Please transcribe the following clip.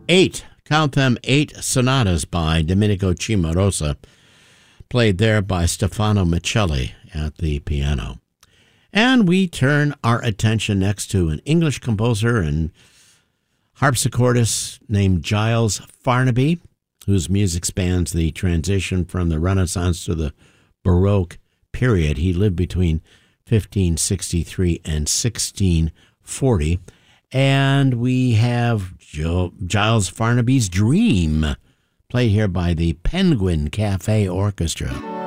count them, 8 sonatas by Domenico Cimarosa, played there by Stefano Michelli at the piano. And we turn our attention next to an English composer and harpsichordist named Giles Farnaby, whose music spans the transition from the Renaissance to the Baroque period. He lived between 1563 and 1640. And we have Giles Farnaby's Dream, played here by the Penguin Cafe Orchestra.